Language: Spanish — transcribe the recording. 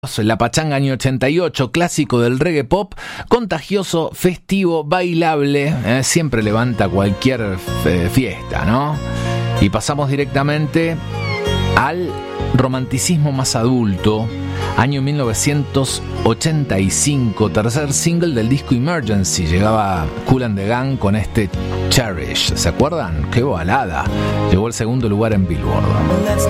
La Pachanga año 88, clásico del reggae pop, contagioso, festivo, bailable, siempre levanta cualquier fiesta, ¿no? Y pasamos directamente al romanticismo más adulto, año 1985, tercer single del disco Emergency. Llegaba Kool and the Gang con este Cherish, ¿se acuerdan? ¡Qué balada! Llegó al segundo lugar en Billboard.